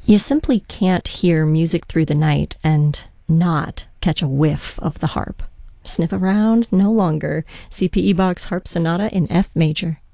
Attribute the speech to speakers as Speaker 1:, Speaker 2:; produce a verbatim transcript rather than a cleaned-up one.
Speaker 1: You simply can't hear music through the night and not catch a whiff of the harp. Sniff around? No longer. C P E Bach's Harp Sonata in F major.